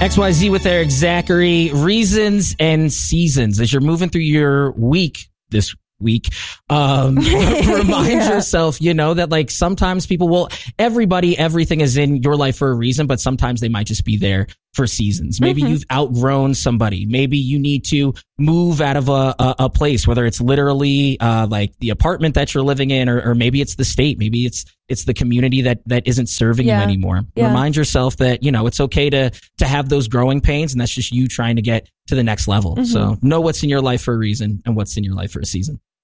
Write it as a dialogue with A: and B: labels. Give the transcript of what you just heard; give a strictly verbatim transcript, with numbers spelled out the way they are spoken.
A: X Y Z with Eric Zachary. Reasons and seasons. As you're moving through your week this week, um, remind
B: Yeah.
A: yourself, you know, that like sometimes people will, everybody, everything is in your life for a reason, but sometimes they might just be there for seasons. Maybe
B: Mhm.
A: you've outgrown somebody. Maybe you need to move out of a, a, a place, whether it's literally, uh, like the apartment that you're living in, or, or maybe it's the state. Maybe it's, it's the community that, that isn't serving
B: Yeah.
A: you anymore.
B: Yeah.
A: Remind yourself that, you know, it's okay to, to have those growing pains, and that's just you trying to get to the next level.
B: Mhm.
A: So know what's in your life for a reason and what's in your life for a season.